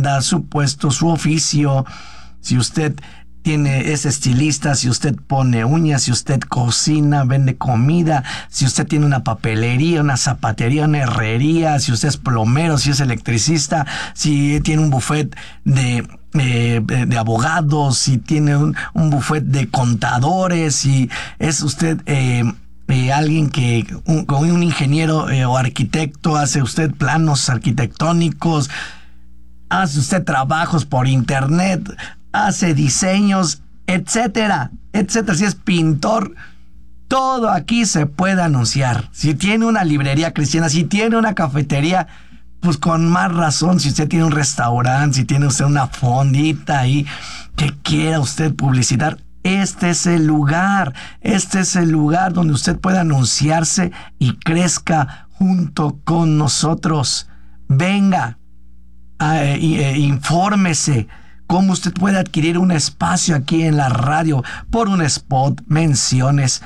da su puesto, su oficio, si usted es estilista, si usted pone uñas, si usted cocina, vende comida, si usted tiene una papelería, una zapatería, una herrería, si usted es plomero, si es electricista, si tiene un buffet de abogados, si tiene un buffet de contadores, si es usted alguien como un ingeniero o arquitecto, hace usted planos arquitectónicos, hace usted trabajos por internet, hace diseños, etcétera, etcétera. Si es pintor, todo aquí se puede anunciar. Si tiene una librería cristiana, si tiene una cafetería, pues con más razón. Si usted tiene un restaurante, si tiene usted una fondita ahí que quiera usted publicitar, este es el lugar donde usted puede anunciarse y crezca junto con nosotros. Venga, infórmese cómo usted puede adquirir un espacio aquí en la radio por un spot, menciones,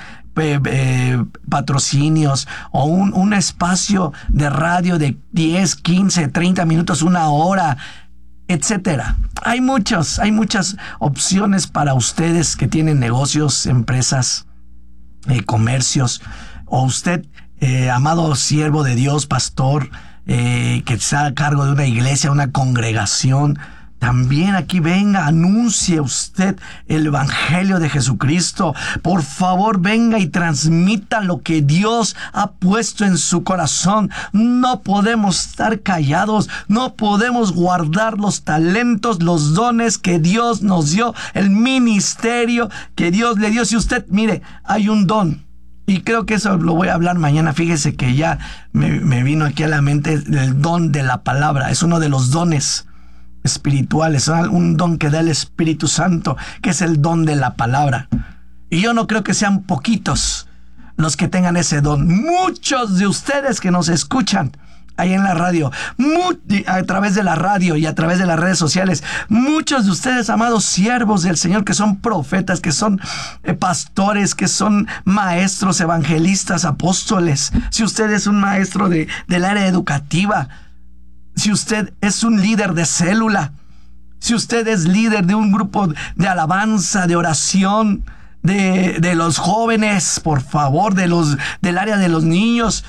patrocinios o un espacio de radio de 10, 15, 30 minutos, una hora, etcétera. Hay muchas opciones para ustedes que tienen negocios, empresas, comercios, o usted, amado siervo de Dios, pastor, que está a cargo de una iglesia, una congregación. También aquí venga, anuncie usted el Evangelio de Jesucristo. Por favor, venga y transmita lo que Dios ha puesto en su corazón. No podemos estar callados, no podemos guardar los talentos, los dones que Dios nos dio, el ministerio que Dios le dio. Si usted, mire, hay un don, y creo que eso lo voy a hablar mañana. Fíjese que ya me vino aquí a la mente el don de la palabra. Es uno de los dones espirituales, un don que da el Espíritu Santo, que es el don de la palabra. Y yo no creo que sean poquitos los que tengan ese don. Muchos de ustedes que nos escuchan ahí en la radio, a través de la radio y a través de las redes sociales, muchos de ustedes, amados siervos del Señor, que son profetas, que son pastores, que son maestros, evangelistas, apóstoles. Si usted es un maestro del área educativa, si usted es un líder de célula, si usted es líder de un grupo de alabanza, de oración, de los jóvenes, por favor, del área de los niños,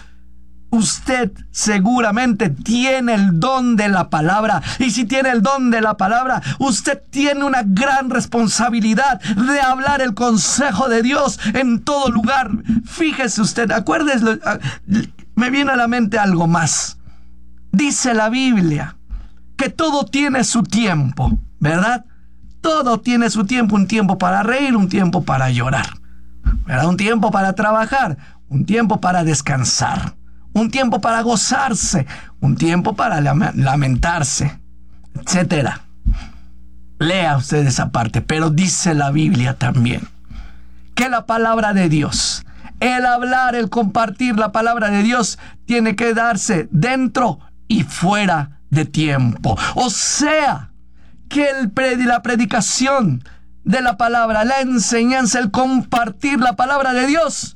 usted seguramente tiene el don de la palabra. Y si tiene el don de la palabra, usted tiene una gran responsabilidad de hablar el consejo de Dios en todo lugar. Fíjese usted, acuérdese, me viene a la mente algo más. Dice la Biblia que todo tiene su tiempo, ¿verdad? Todo tiene su tiempo, un tiempo para reír, un tiempo para llorar, ¿verdad? Un tiempo para trabajar, un tiempo para descansar, un tiempo para gozarse, un tiempo para lamentarse, etcétera. Lea usted esa parte, pero dice la Biblia también que la palabra de Dios, el hablar, el compartir la palabra de Dios, tiene que darse dentro y fuera de tiempo. O sea, que la predicación de la palabra, la enseñanza, el compartir la palabra de Dios,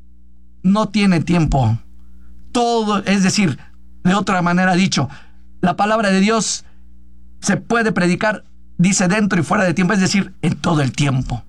no tiene tiempo. Todo, es decir, de otra manera dicho, la palabra de Dios se puede predicar, dice, dentro y fuera de tiempo, es decir, en todo el tiempo.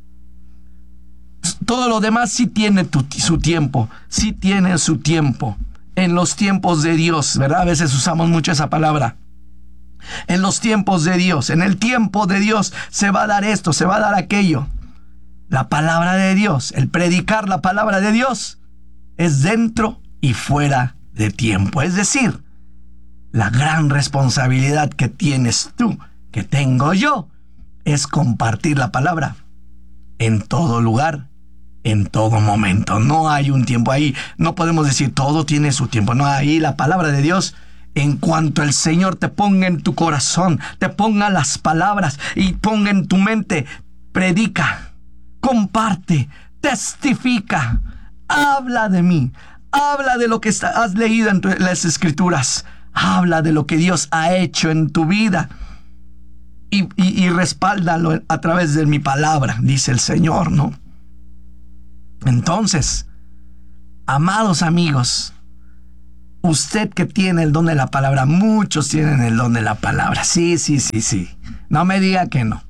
Todo lo demás sí tiene su tiempo, sí tiene su tiempo. En los tiempos de Dios, ¿verdad? A veces usamos mucho esa palabra. En los tiempos de Dios, en el tiempo de Dios se va a dar esto, se va a dar aquello. La palabra de Dios, el predicar la palabra de Dios, es dentro y fuera de tiempo. Es decir, la gran responsabilidad que tienes tú, que tengo yo, es compartir la palabra en todo lugar, en todo momento. No hay un tiempo ahí. No podemos decir todo tiene su tiempo. No, ahí la palabra de Dios, en cuanto el Señor te ponga en tu corazón, te ponga las palabras y ponga en tu mente, predica, comparte, testifica, habla de mí, habla de lo que has leído en las Escrituras, habla de lo que Dios ha hecho en tu vida y respáldalo a través de mi palabra, dice el Señor, ¿no? Entonces, amados amigos, Usted que tiene el don de la palabra, muchos tienen el don de la palabra. Sí. No me diga que no.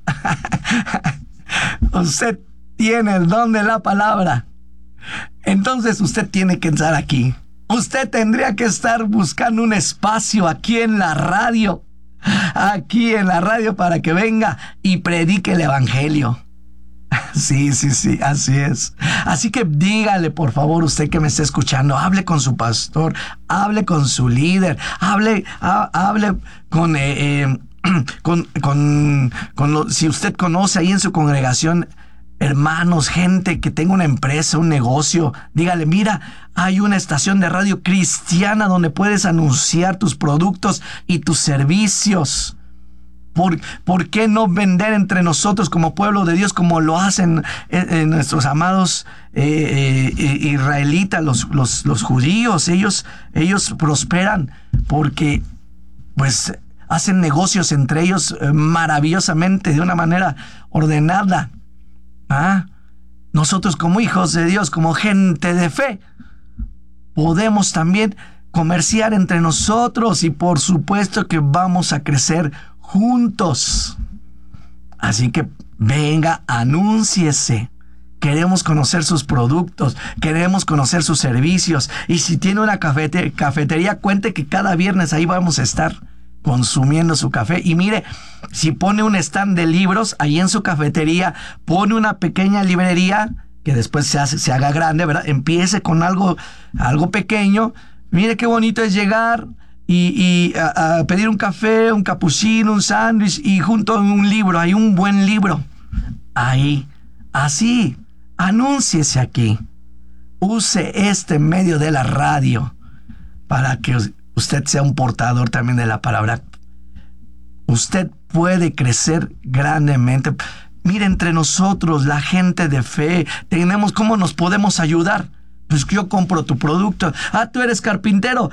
Usted tiene el don de la palabra. Entonces usted tiene que estar aquí. Usted tendría que estar buscando un espacio aquí en la radio. Aquí en la radio para que venga y predique el evangelio. Sí, así es. Así que dígale, por favor, usted que me está escuchando, hable con su pastor, hable con su líder, hable si usted conoce ahí en su congregación hermanos, gente que tenga una empresa, un negocio, dígale, mira, hay una estación de radio cristiana donde puedes anunciar tus productos y tus servicios. ¿Por qué no vender entre nosotros como pueblo de Dios como lo hacen nuestros amados israelitas, los judíos? Ellos prosperan porque pues hacen negocios entre ellos maravillosamente, de una manera ordenada. Nosotros como hijos de Dios, como gente de fe, podemos también comerciar entre nosotros y por supuesto que vamos a crecer juntos. Así que venga, anúnciese. Queremos conocer sus productos, queremos conocer sus servicios. Y si tiene una cafetería, cuente que cada viernes ahí vamos a estar consumiendo su café. Y mire, si pone un stand de libros ahí en su cafetería, pone una pequeña librería que después se haga grande, ¿verdad? Empiece con algo pequeño. Mire qué bonito es llegar y a pedir un café, un cappuccino, un sándwich y junto a un libro, hay un buen libro. Ahí, así, anúnciese aquí. Use este medio de la radio para que usted sea un portador también de la palabra. Usted puede crecer grandemente. Mire, entre nosotros, la gente de fe, tenemos cómo nos podemos ayudar. Pues yo compro tu producto. Tú eres carpintero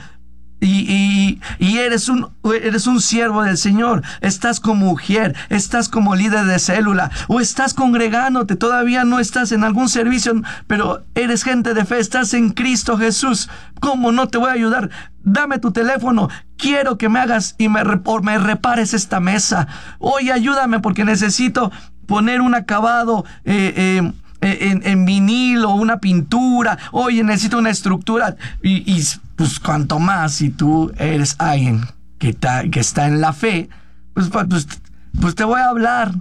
y eres un siervo del Señor. Estás como mujer, estás como líder de célula o estás congregándote, todavía no estás en algún servicio, pero eres gente de fe, estás en Cristo Jesús. ¿Cómo no te voy a ayudar? Dame tu teléfono, quiero que me hagas y me repares esta mesa. Oye, ayúdame porque necesito poner un acabado en vinil o una pintura. Oye, necesito una estructura. Y pues cuanto más si tú eres alguien que está en la fe, pues te voy a hablar.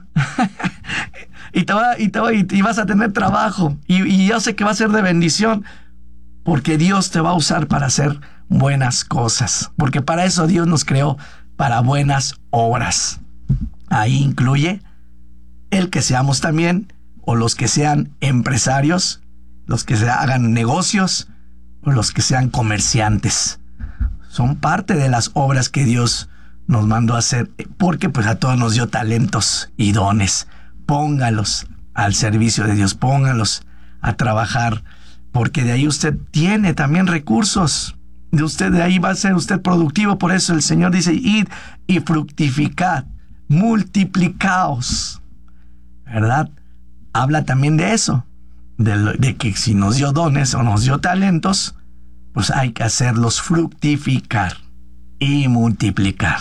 y vas a tener trabajo. Y yo sé que va a ser de bendición. Porque Dios te va a usar para hacer buenas cosas. Porque para eso Dios nos creó, para buenas obras. Ahí incluye el que seamos también, o los que sean empresarios, los que se hagan negocios, o los que sean comerciantes. Son parte de las obras que Dios nos mandó a hacer, porque pues a todos nos dio talentos y dones. Póngalos al servicio de Dios, póngalos a trabajar, porque de ahí usted tiene también recursos. De ahí va a ser usted productivo. Por eso el Señor dice, id y fructificad, multiplicaos, ¿verdad? Habla también de eso, de que si nos dio dones o nos dio talentos, pues hay que hacerlos fructificar y multiplicar.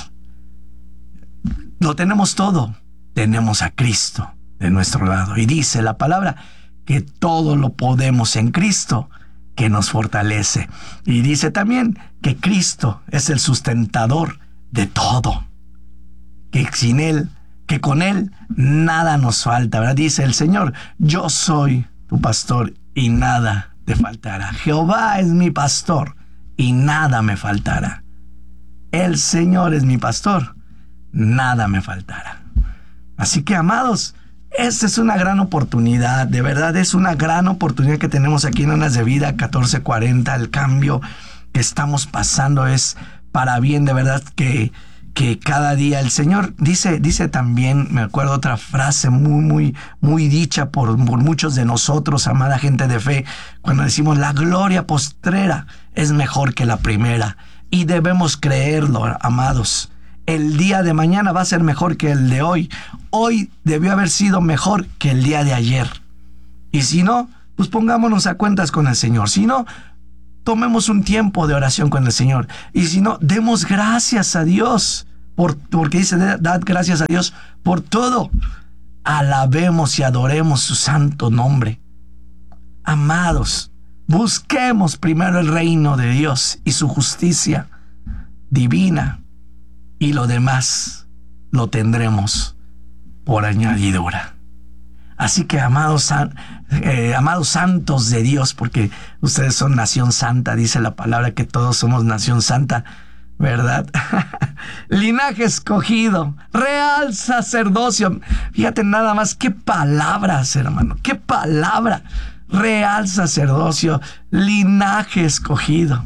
Lo tenemos todo, tenemos a Cristo de nuestro lado. Y dice la palabra que todo lo podemos en Cristo, que nos fortalece. Y dice también que Cristo es el sustentador de todo, que sin Él, que con Él nada nos falta, ¿verdad? Dice el Señor, yo soy tu pastor y nada te faltará. Jehová es mi pastor y nada me faltará. El Señor es mi pastor, nada me faltará. Así que, amados, esta es una gran oportunidad, de verdad es una gran oportunidad que tenemos aquí en Zonas de Vida 1440. El cambio que estamos pasando es para bien, de verdad que cada día el Señor dice también, me acuerdo otra frase muy dicha por muchos de nosotros, amada gente de fe, cuando decimos la gloria postrera es mejor que la primera, y debemos creerlo, amados. El día de mañana va a ser mejor que el de hoy. Hoy debió haber sido mejor que el día de ayer. Y si no, pues pongámonos a cuentas con el Señor. Si no, tomemos un tiempo de oración con el Señor. Y si no, demos gracias a Dios, porque dice, dad gracias a Dios por todo. Alabemos y adoremos su santo nombre. Amados, busquemos primero el reino de Dios y su justicia divina, y lo demás lo tendremos por añadidura. Así que, amados santos de Dios, porque ustedes son nación santa, dice la palabra que todos somos nación santa, ¿verdad? Linaje escogido, real sacerdocio. Fíjate nada más, qué palabras, hermano, qué palabra. Real sacerdocio, linaje escogido.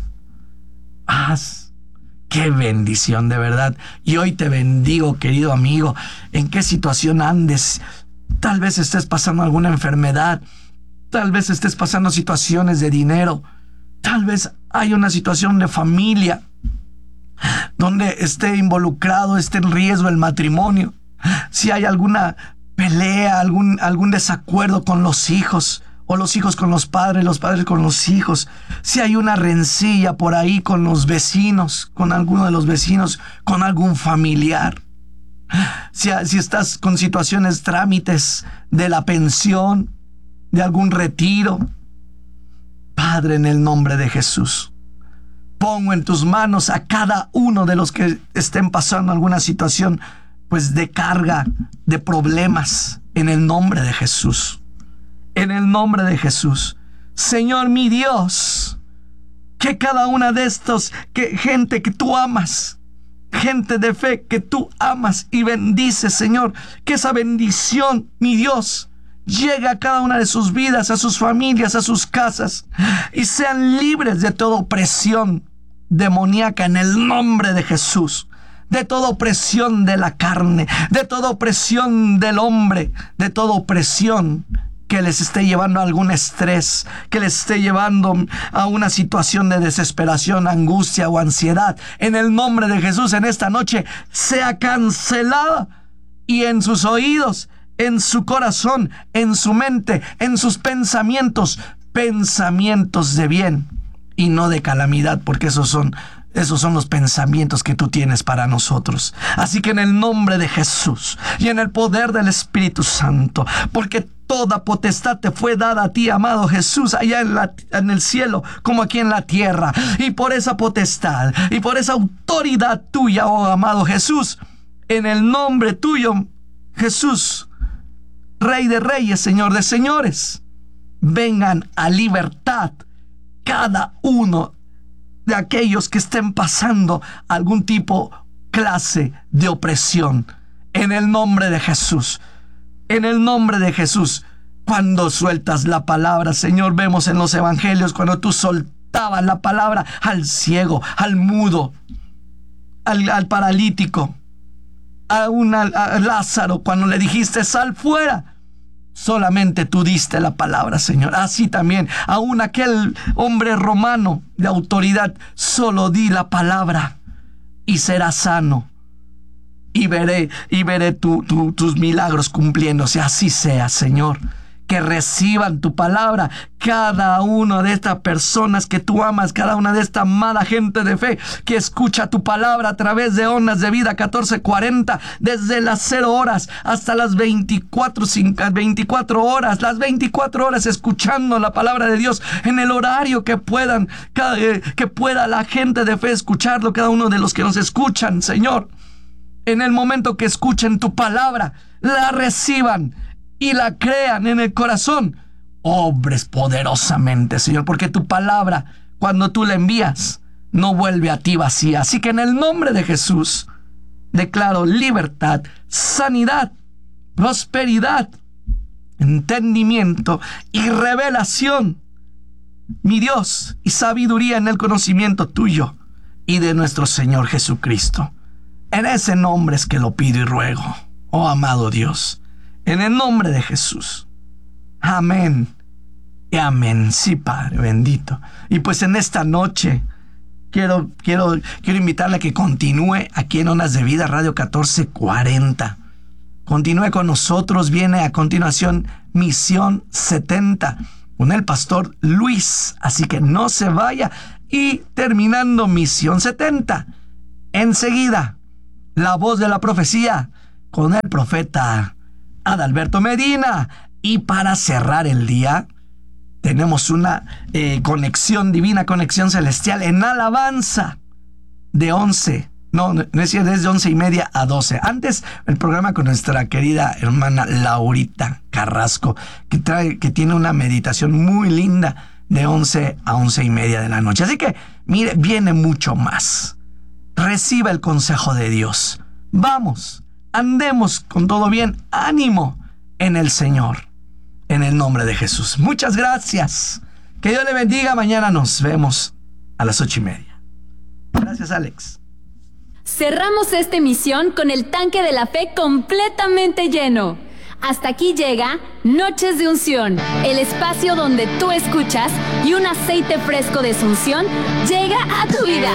Qué bendición, de verdad. Y hoy te bendigo, querido amigo. ¿En qué situación andes? Tal vez estés pasando alguna enfermedad. Tal vez estés pasando situaciones de dinero. Tal vez hay una situación de familia donde esté involucrado, esté en riesgo el matrimonio. Si hay alguna pelea, algún desacuerdo con los hijos, o los hijos con los padres con los hijos. Si hay una rencilla por ahí con los vecinos, con alguno de los vecinos, con algún familiar. Si estás con situaciones, trámites de la pensión, de algún retiro. Padre, en el nombre de Jesús, pongo en tus manos a cada uno de los que estén pasando alguna situación, pues de carga, de problemas, en el nombre de Jesús. En el nombre de Jesús. Señor mi Dios, que cada una de estos, gente que tú amas, gente de fe que tú amas y bendices, Señor, que esa bendición, mi Dios, llegue a cada una de sus vidas, a sus familias, a sus casas, y sean libres de toda opresión demoníaca en el nombre de Jesús. De toda opresión de la carne, de toda opresión del hombre, de toda opresión que les esté llevando a algún estrés, que les esté llevando a una situación de desesperación, angustia o ansiedad. En el nombre de Jesús, en esta noche, sea cancelada, y en sus oídos, en su corazón, en su mente, en sus pensamientos de bien y no de calamidad, porque esos son los pensamientos que tú tienes para nosotros. Así que en el nombre de Jesús y en el poder del Espíritu Santo, porque toda potestad te fue dada a ti, amado Jesús, allá en el cielo como aquí en la tierra. Y por esa potestad y por esa autoridad tuya, oh amado Jesús, en el nombre tuyo, Jesús, Rey de reyes, Señor de señores, vengan a libertad cada uno de aquellos que estén pasando algún tipo, clase de opresión. En el nombre de Jesús. En el nombre de Jesús. Cuando sueltas la palabra, Señor, vemos en los evangelios cuando tú soltabas la palabra al ciego, al mudo, al paralítico, a Lázaro, cuando le dijiste sal fuera, solamente tú diste la palabra, Señor. Así también, aún aquel hombre romano de autoridad, solo di la palabra y será sano. Y veré tus milagros cumpliéndose. Así sea, Señor. Que reciban tu palabra cada una de estas personas que tú amas, cada una de esta amada gente de fe que escucha tu palabra a través de Ondas de Vida 1440, desde las 0 horas hasta las 24 horas, las 24 horas escuchando la palabra de Dios en el horario que pueda la gente de fe escucharlo, cada uno de los que nos escuchan, Señor. En el momento que escuchen tu palabra, la reciban y la crean en el corazón. Obres poderosamente, Señor, porque tu palabra, cuando tú la envías, no vuelve a ti vacía. Así que en el nombre de Jesús, declaro libertad, sanidad, prosperidad, entendimiento y revelación, mi Dios, y sabiduría en el conocimiento tuyo y de nuestro Señor Jesucristo. En ese nombre es que lo pido y ruego, oh amado Dios. En el nombre de Jesús. Amén. Y amén. Sí, Padre bendito. Y pues en esta noche quiero invitarle a que continúe aquí en Ondas de Vida Radio 1440. Continúe con nosotros. Viene a continuación Misión 70. con el pastor Luis. Así que no se vaya. Y terminando Misión 70, enseguida, la voz de la profecía con el profeta Adalberto Medina. Y para cerrar el día, tenemos una conexión divina, conexión celestial en alabanza de 11. No es cierto, es de 11:30 a 12. Antes, el programa con nuestra querida hermana Laurita Carrasco, que tiene una meditación muy linda de 11 a 11:30 de la noche. Así que, mire, viene mucho más. Reciba el consejo de Dios. Vamos, andemos con todo bien. Ánimo en el Señor. En el nombre de Jesús. Muchas gracias. Que Dios le bendiga. Mañana nos vemos a las 8:30. Gracias, Alex. Cerramos esta emisión con el tanque de la fe completamente lleno. Hasta aquí llega Noches de Unción, el espacio donde tú escuchas y un aceite fresco de unción llega a tu vida.